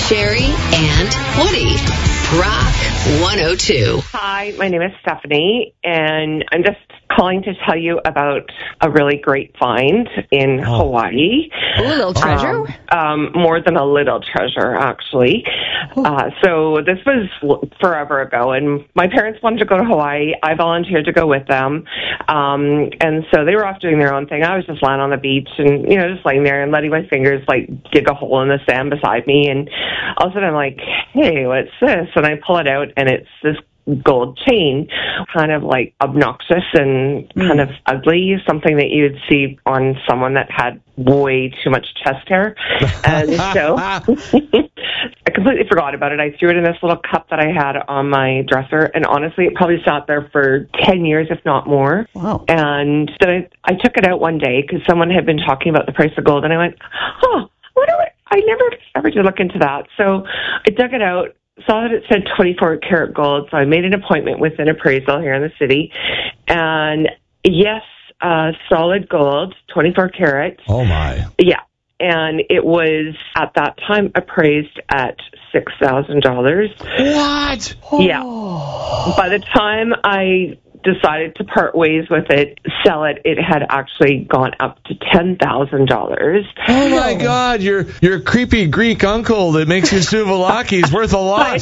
Sherry and Woody. Rock 102. Hi, my name is Stephanie, and I'm just calling to tell you about a really great find in Hawaii. Ooh, a little treasure? More than a little treasure, actually. So this was forever ago, and my parents wanted to go to Hawaii. I volunteered to go with them. And so they were off doing their own thing. I was just lying on the beach and, just laying there and letting my fingers, dig a hole in the sand beside me. And all of a sudden I'm like, hey, what's this? And I pull it out, and it's this gold chain, kind of obnoxious and kind of ugly, something that you would see on someone that had way too much chest hair. And so I completely forgot about it. I threw it in this little cup that I had on my dresser, and honestly, it probably sat there for 10 years, if not more. Wow. And then I took it out one day because someone had been talking about the price of gold, and I went, I never ever did look into that. So I dug it out, saw that it said 24 karat gold, so I made an appointment with an appraisal here in the city. And yes, solid gold, 24 karat. Oh, my. Yeah. And it was, at that time, appraised at $6,000. What? Yeah. By the time I decided to part ways with it, sell it, it had actually gone up to $10,000. Oh my God, your creepy Greek uncle that makes you souvlaki is worth a lot.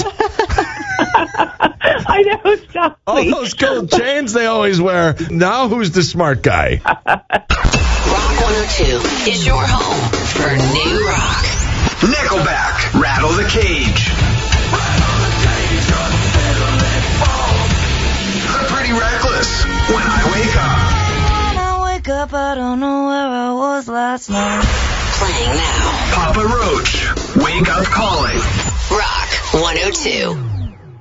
I know, exactly. All those gold chains they always wear. Now who's the smart guy? Rock 102 is your home for new rock. Nickelback, Rattle the Cage. Pretty Reckless, When I Wake Up. When I wake up, I don't know where I was last night. Playing now. Papa Roach, Wake Up Calling. Rock 102.